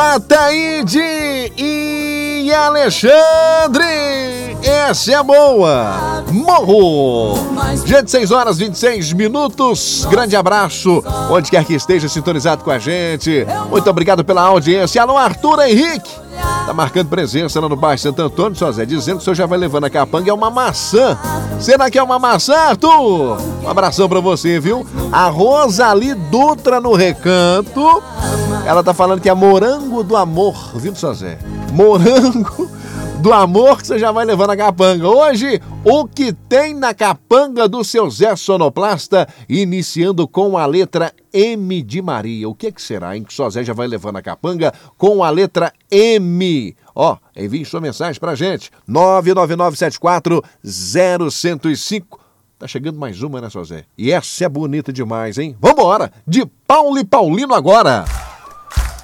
Ataíde e Alexandre, essa é boa. Morro. Gente, 6 horas 26 minutos. Grande abraço, onde quer que esteja sintonizado com a gente. Muito obrigado pela audiência. Alô, Arthur Henrique. Tá marcando presença lá no bairro Santo Antônio, só Zé, dizendo que o senhor já vai levando a capanga, é uma maçã. Será que é uma maçã, Arthur? Um abração pra você, viu? A Rosali Dutra no Recanto. Ela tá falando que é morango do amor, viu, só Zé? Morango do amor que você já vai levando a capanga. Hoje, o que tem na capanga do seu Zé Sonoplasta, iniciando com a letra M de Maria. O que será, hein? Que só Zé já vai levando a capanga com a letra M. Ó, envie sua mensagem pra gente. 999740105. Tá chegando mais uma, né, só Zé? E essa é bonita demais, hein? Vambora! De Paulo e Paulino agora!